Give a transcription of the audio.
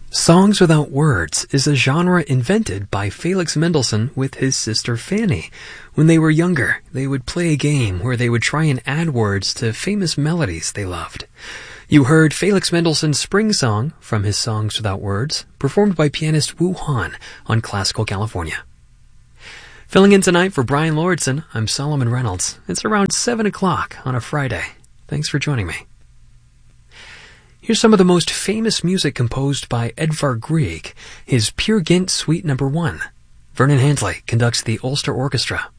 Songs without words is a genre invented by Felix Mendelssohn with his sister Fanny. When they were younger, they would play a game where they would try and add words to famous melodies they loved. You heard Felix Mendelssohn's Spring Song from his Songs Without Words, performed by pianist Wu Han on Classical California. Filling in tonight for Brian Lordson, I'm Solomon Reynolds. It's around 7 o'clock on a Friday. Thanks for joining me. Here's some of the most famous music composed by Edvard Grieg, his Peer Gynt Suite No. 1. Vernon Hansley conducts the Ulster Orchestra.